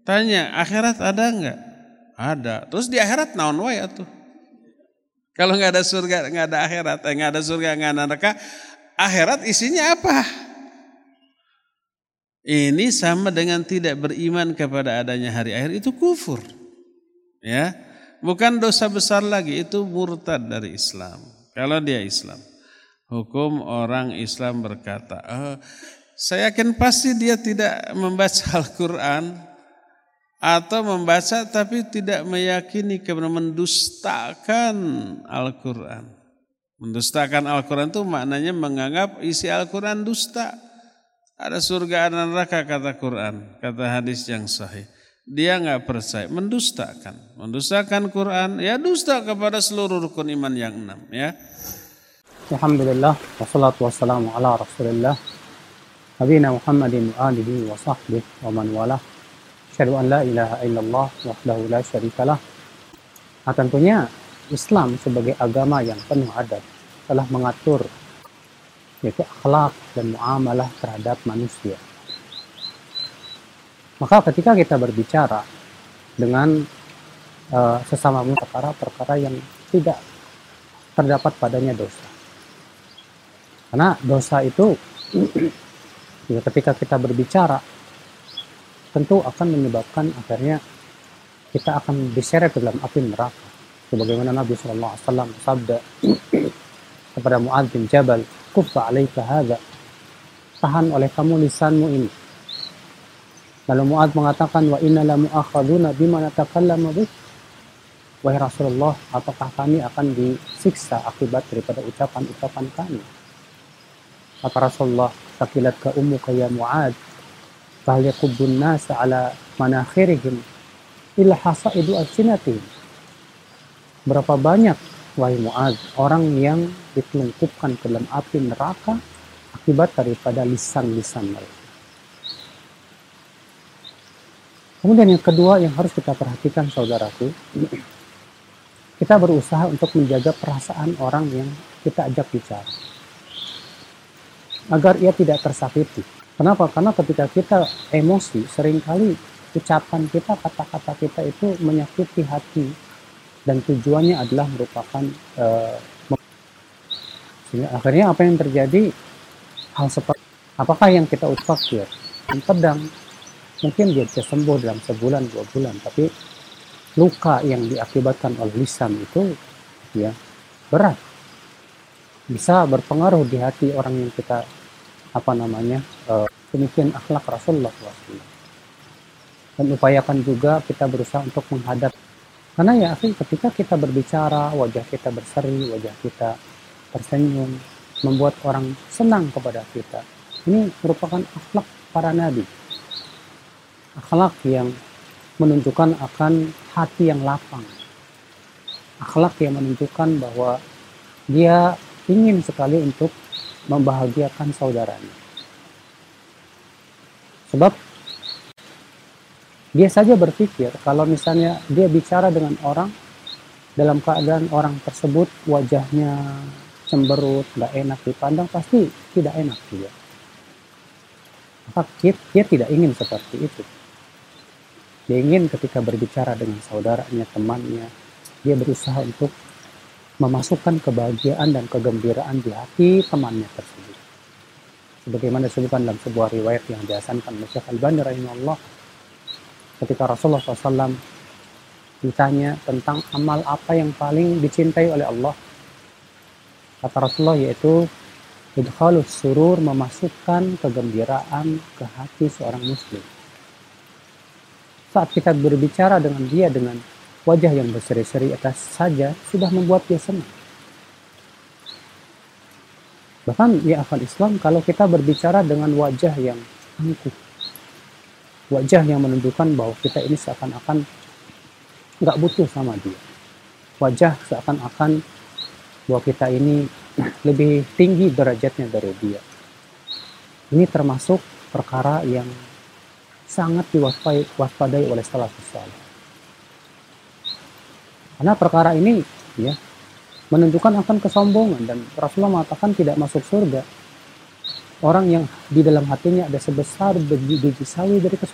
Tanya, akhirat ada enggak? Ada. Terus di akhirat naon wae atuh? Kalau enggak ada surga, enggak ada akhirat, enggak ada surga, enggak ada neraka, akhirat isinya apa? Ini sama dengan tidak beriman kepada adanya hari akhir, itu kufur. Ya. Bukan dosa besar lagi, itu murtad dari Islam. Kalau dia Islam. Hukum orang Islam berkata, saya yakin pasti dia tidak membaca Al-Quran atau membaca tapi tidak meyakini karena mendustakan Al-Quran. Mendustakan Al-Quran itu maknanya menganggap isi Al-Quran dusta. Ada surga, ada neraka kata Quran, kata hadis yang sahih. Dia enggak percaya, mendustakan Quran, ya dusta kepada seluruh rukun iman yang 6 ya. Alhamdulillah, wassalatu wassalamu ala Rasulillah, nabiyina Muhammadin wa alihi wa sahbihi wa man walah. Asyhadu an la ilaha illallah wahdahu la syarikalah. Nah, tentunya Islam sebagai agama yang penuh adab telah mengatur yaitu akhlak dan muamalah terhadap manusia. Maka ketika kita berbicara dengan sesama perkara-perkara yang tidak terdapat padanya dosa. Karena dosa itu ketika kita berbicara tentu akan menyebabkan akhirnya kita akan diseret ke dalam api neraka. Sebagaimana Nabi SAW bersabda kepada Mu'adz bin Jabal, "Kuffa 'alaika hadza." Tahan oleh kamu lisanmu ini. Lalu Mu'adz mengatakan, "Wa inna la mu'akhadzuna bima natakallamu bih." Wahai Rasulullah, apakah kami akan disiksa akibat daripada ucapan-ucapan kami? Kata Rasulullah, "Takilatka ummuka ya Mu'adz, fahal yakubbun nasa 'ala manakhirihim illa hasaidu alsinatihim." Berapa banyak, wahai Mu'adz, orang yang ditelungkupkan ke dalam api neraka akibat daripada lisan-lisan mereka. Kemudian yang kedua yang harus kita perhatikan saudaraku, kita berusaha untuk menjaga perasaan orang yang kita ajak bicara agar ia tidak tersakiti. Kenapa? Karena ketika kita emosi, seringkali ucapan kita, kata-kata kita itu menyakiti hati dan tujuannya adalah merupakan sehingga akhirnya apa yang terjadi, hal seperti apakah yang kita ucapkan pedang mungkin dia bisa sembuh dalam sebulan 2 bulan, tapi luka yang diakibatkan oleh lisan itu ya berat, bisa berpengaruh di hati orang yang kita demikian akhlak Rasulullah SAW. Dan upayakan juga kita berusaha untuk menghadap, karena ya ketika kita berbicara, wajah kita berseri, wajah kita tersenyum, membuat orang senang kepada kita. Ini merupakan akhlak para nabi, akhlak yang menunjukkan akan hati yang lapang, akhlak yang menunjukkan bahwa dia ingin sekali untuk membahagiakan saudaranya. Sebab dia saja berpikir kalau misalnya dia bicara dengan orang dalam keadaan orang tersebut wajahnya cemberut, gak enak dipandang, pasti tidak enak juga. Maka dia tidak ingin seperti itu. Dia ingin ketika berbicara dengan saudaranya, temannya, dia berusaha untuk memasukkan kebahagiaan dan kegembiraan di hati temannya tersebut. Sebagaimana disebutkan dalam sebuah riwayat yang dihasankan oleh Syekh Al-Albani rahimahullah, ketika Rasulullah SAW ditanya tentang amal apa yang paling dicintai oleh Allah, kata Rasulullah yaitu idkhalus surur, memasukkan kegembiraan ke hati seorang muslim. Saat kita berbicara dengan dia dengan wajah yang berseri-seri atas saja sudah membuat dia senang. Bahkan ya akal Islam, kalau kita berbicara dengan wajah yang angkuh, wajah yang menunjukkan bahwa kita ini seakan-akan nggak butuh sama dia, wajah seakan-akan bahwa kita ini lebih tinggi derajatnya dari dia. Ini termasuk perkara yang sangat diwaspadai oleh salafus saleh. Karena perkara ini ya menunjukkan akan kesombongan, dan Rasulullah mengatakan tidak masuk surga orang yang di dalam hatinya ada sebesar biji sawi dari kesombongan.